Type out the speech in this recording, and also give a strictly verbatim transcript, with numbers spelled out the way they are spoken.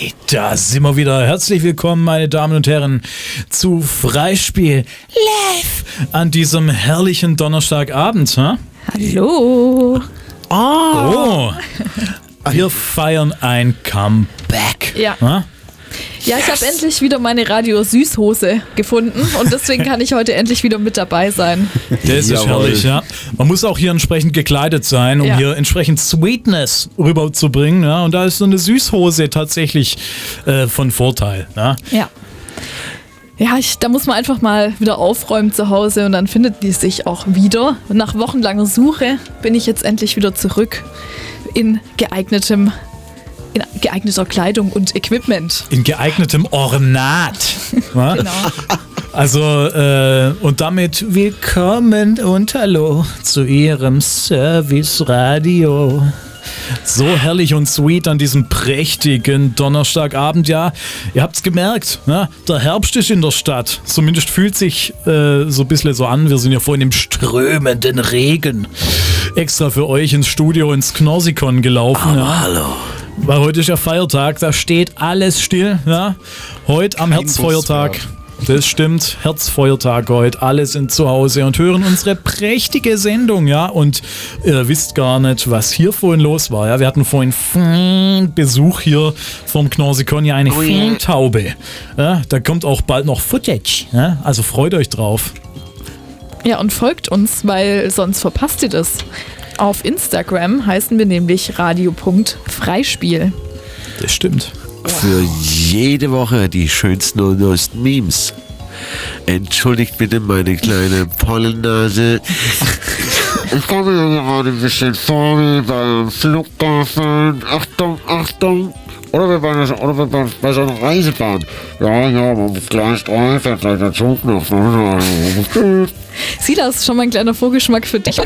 Hey, da sind wir wieder. Herzlich willkommen, meine Damen und Herren, zu Freispiel live an diesem herrlichen Donnerstagabend. Huh? Hallo. Oh. oh. Wir feiern ein Comeback. Ja. Huh? Ja, ich habe endlich wieder meine Radio-Süßhose gefunden und deswegen kann ich heute endlich wieder mit dabei sein. Das ist herrlich, ja. Man muss auch hier entsprechend gekleidet sein, um ja. hier entsprechend Sweetness rüberzubringen. Ja? Und da ist so eine Süßhose tatsächlich äh, von Vorteil. Ja. Ja, ja ich, da muss man einfach mal wieder aufräumen zu Hause und dann findet die sich auch wieder. Nach wochenlanger Suche bin ich jetzt endlich wieder zurück in geeignetem In geeigneter Kleidung und Equipment. In geeignetem Ornat. Genau. Also, äh, und damit willkommen und hallo zu Ihrem Service-Radio. So herrlich und sweet an diesem prächtigen Donnerstagabend. Ja, ihr habt's gemerkt, ja, der Herbst ist in der Stadt. Zumindest fühlt sich äh, so ein bisschen so an. Wir sind ja vorhin im strömenden Regen extra für euch ins Studio, ins Knorsikon gelaufen. Oh, ja. Hallo. Weil heute ist ja Feiertag, da steht alles still. Ja? Heute am Kein Herzfeuertag. Das stimmt, Herzfeuertag heute. Alle sind zu Hause und hören unsere prächtige Sendung. Ja? Und ihr wisst gar nicht, was hier vorhin los war. Ja? Wir hatten vorhin Besuch hier vom Knorsikon, ja, eine oh, yeah. Taube. Ja? Da kommt auch bald noch Footage. Ja? Also freut euch drauf. Ja, und folgt uns, weil sonst verpasst ihr das. Auf Instagram heißen wir nämlich radio.freispiel. Das stimmt. Für jede Woche die schönsten und neuesten Memes. Entschuldigt bitte meine kleine Pollennase. Ich komme hier gerade ein bisschen vor wie beim Flughafen. Achtung, Achtung. Oder wir bei, einer, oder wir bei, bei so einer Reisebahn. Ja, ja, man muss gleich drei, fährt gleich der Zug noch. Silas, schon mal ein kleiner Vorgeschmack für dich.